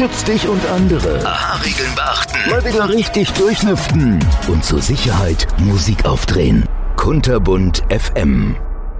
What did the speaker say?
Schütz dich und andere. AHA-Regeln beachten. Mal wieder richtig durchnüften. Und zur Sicherheit Musik aufdrehen. Kunterbunt FM.